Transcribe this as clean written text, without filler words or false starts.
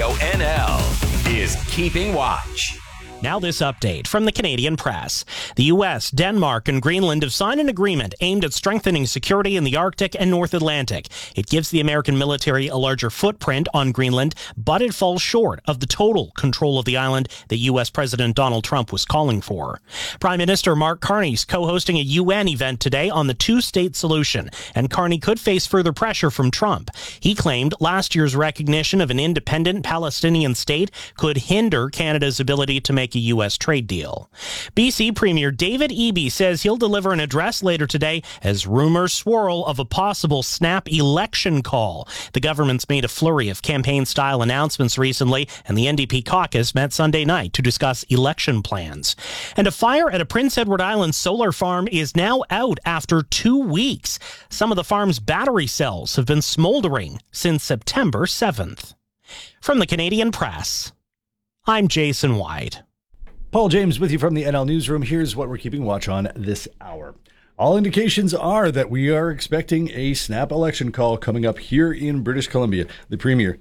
Radio NL is Keeping Watch. Now this update from the Canadian press. The U.S., Denmark, and Greenland have signed an agreement aimed at strengthening security in the Arctic and North Atlantic. It gives the American military a larger footprint on Greenland, but it falls short of the total control of the island that U.S. President Donald Trump was calling for. Prime Minister Mark Carney is co-hosting a UN event today on the two-state solution, and Carney could face further pressure from Trump. He claimed last year's recognition of an independent Palestinian state could hinder Canada's ability to make a U.S. trade deal. BC Premier David Eby says he'll deliver an address later today as rumors swirl of a possible snap election call. The government's made a flurry of campaign-style announcements recently, and the NDP caucus met Sunday night to discuss election plans. And a fire at a Prince Edward Island solar farm is now out after 2 weeks. Some of the farm's battery cells have been smoldering since September 7th. From the Canadian Press, I'm Jason White. Paul James with you from the NL Newsroom. Here's what we're keeping watch on this hour. All indications are that we are expecting a snap election call coming up here in British Columbia. The Premier